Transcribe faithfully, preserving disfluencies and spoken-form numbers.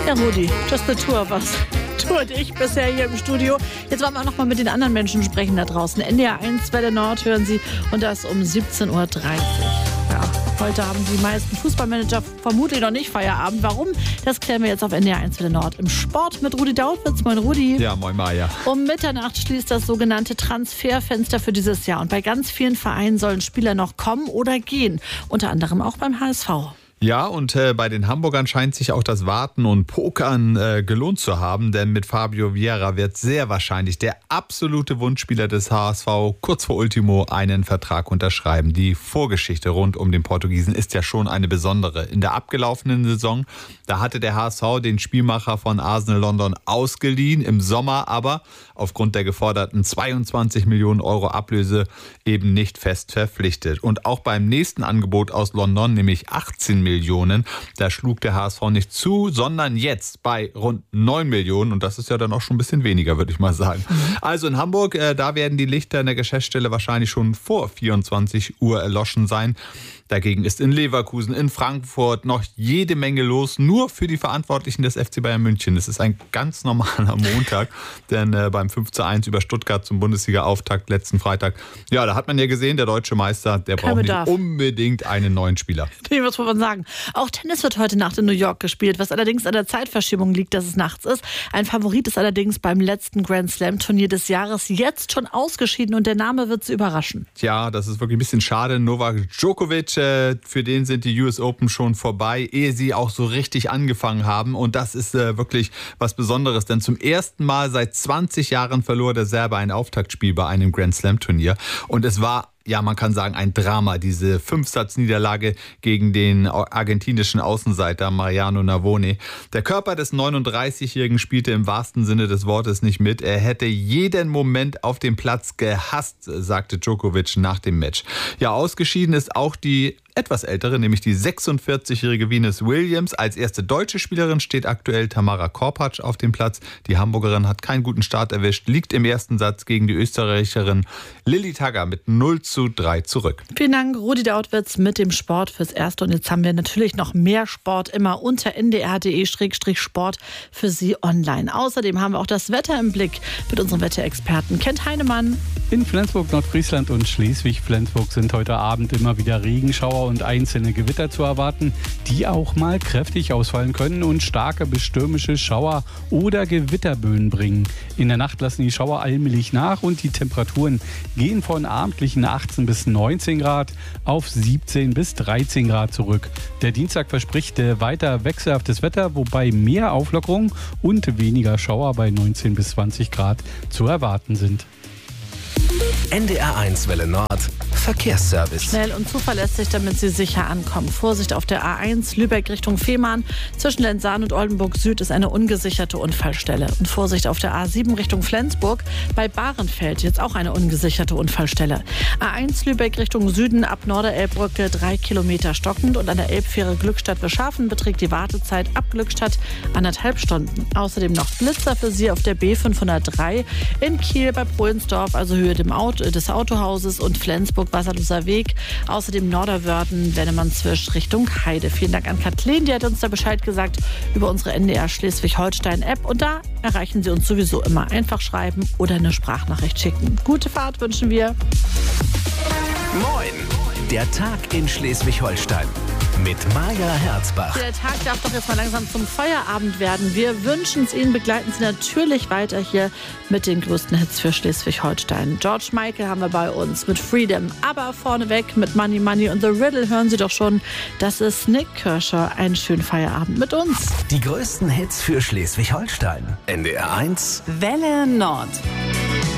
Ja, Rudi, just the two of us. Du und ich bisher hier im Studio. Jetzt wollen wir auch noch mal mit den anderen Menschen sprechen da draußen. N D R eins Welle Nord hören Sie und das um siebzehn Uhr dreißig. Ja, heute haben die meisten Fußballmanager vermutlich noch nicht Feierabend. Warum? Das klären wir jetzt auf N D R eins Welle Nord im Sport mit Rudi Dautwitz. Moin Rudi. Ja, moin Maja. Um Mitternacht schließt das sogenannte Transferfenster für dieses Jahr. Und bei ganz vielen Vereinen sollen Spieler noch kommen oder gehen. Unter anderem auch beim H S V. Ja, und äh, bei den Hamburgern scheint sich auch das Warten und Pokern äh, gelohnt zu haben, denn mit Fabio Vieira wird sehr wahrscheinlich der absolute Wunschspieler des H S V kurz vor Ultimo einen Vertrag unterschreiben. Die Vorgeschichte rund um den Portugiesen ist ja schon eine besondere. In der abgelaufenen Saison, da hatte der H S V den Spielmacher von Arsenal London ausgeliehen, im Sommer aber aufgrund der geforderten zweiundzwanzig Millionen Euro Ablöse eben nicht fest verpflichtet. Und auch beim nächsten Angebot aus London, nämlich achtzehn Millionen, da schlug der H S V nicht zu, sondern jetzt bei rund neun Millionen. Und das ist ja dann auch schon ein bisschen weniger, würde ich mal sagen. Mhm. Also in Hamburg, äh, da werden die Lichter in der Geschäftsstelle wahrscheinlich schon vor vierundzwanzig Uhr erloschen sein. Dagegen ist in Leverkusen, in Frankfurt noch jede Menge los, nur für die Verantwortlichen des F C Bayern München. Es ist ein ganz normaler Montag, denn äh, beim fünf zu eins über Stuttgart zum Bundesliga-Auftakt letzten Freitag, ja, da hat man ja gesehen, der deutsche Meister, der Kein braucht Bedarf. nicht unbedingt einen neuen Spieler. Nee, was muss man sagen? Auch Tennis wird heute Nacht in New York gespielt, was allerdings an der Zeitverschiebung liegt, dass es nachts ist. Ein Favorit ist allerdings beim letzten Grand Slam-Turnier des Jahres jetzt schon ausgeschieden und der Name wird Sie überraschen. Tja, das ist wirklich ein bisschen schade. Novak Djokovic, äh, für den sind die U S Open schon vorbei, ehe sie auch so richtig angefangen haben. Und das ist äh, wirklich was Besonderes, denn zum ersten Mal seit zwanzig Jahren verlor der Serbe ein Auftaktspiel bei einem Grand Slam-Turnier. Und es war, ja, man kann sagen, ein Drama, diese Fünfsatzniederlage gegen den argentinischen Außenseiter Mariano Navone. Der Körper des neununddreißigjährigen spielte im wahrsten Sinne des Wortes nicht mit. Er hätte jeden Moment auf dem Platz gehasst, sagte Djokovic nach dem Match. Ja, ausgeschieden ist auch die etwas ältere, nämlich die sechsundvierzigjährige Venus Williams. Als erste deutsche Spielerin steht aktuell Tamara Korpatsch auf dem Platz. Die Hamburgerin hat keinen guten Start erwischt, liegt im ersten Satz gegen die Österreicherin Lilly Tagger mit null zu drei zurück. Vielen Dank, Rudi Dautwitz mit dem Sport fürs Erste. Und jetzt haben wir natürlich noch mehr Sport immer unter n d r punkt d e Sport für Sie online. Außerdem haben wir auch das Wetter im Blick mit unserem Wetterexperten Kent Heinemann. In Flensburg, Nordfriesland und Schleswig-Flensburg sind heute Abend immer wieder Regenschauer und einzelne Gewitter zu erwarten, die auch mal kräftig ausfallen können und starke bis stürmische Schauer oder Gewitterböen bringen. In der Nacht lassen die Schauer allmählich nach und die Temperaturen gehen von abendlichen achtzehn bis neunzehn Grad auf siebzehn bis dreizehn Grad zurück. Der Dienstag verspricht weiter wechselhaftes Wetter, wobei mehr Auflockerung und weniger Schauer bei neunzehn bis zwanzig Grad zu erwarten sind. N D R eins Welle Nord Verkehrsservice. Schnell und zuverlässig, damit Sie sicher ankommen. Vorsicht auf der A eins, Lübeck Richtung Fehmarn. Zwischen Lenzahn und Oldenburg Süd ist eine ungesicherte Unfallstelle. Und Vorsicht auf der A sieben Richtung Flensburg. Bei Bahrenfeld jetzt auch eine ungesicherte Unfallstelle. A eins Lübeck Richtung Süden ab Norderelbbrücke drei Kilometer stockend. Und an der Elbfähre Glückstadt-Bescharfen beträgt die Wartezeit ab Glückstadt anderthalb Stunden. Außerdem noch Blitzer für Sie auf der B fünfhundertdrei in Kiel bei Prohlensdorf, also Höhe dem Auto, des Autohauses, und Flensburg Wasserloser Weg. Außerdem Norderwörden, Wennemannzwisch Richtung Heide. Vielen Dank an Kathleen, die hat uns da Bescheid gesagt über unsere N D R Schleswig-Holstein-App. Und da erreichen Sie uns sowieso immer. Einfach schreiben oder eine Sprachnachricht schicken. Gute Fahrt wünschen wir. Moin, der Tag in Schleswig-Holstein mit Maja Herzbach. Der Tag darf doch jetzt mal langsam zum Feierabend werden. Wir wünschen es Ihnen, begleiten Sie natürlich weiter hier mit den größten Hits für Schleswig-Holstein. George Michael haben wir bei uns mit Freedom, aber vorneweg mit Money Money und The Riddle hören Sie doch schon. Das ist Nick Kirscher. Einen schönen Feierabend mit uns. Die größten Hits für Schleswig-Holstein. N D R eins Welle Nord.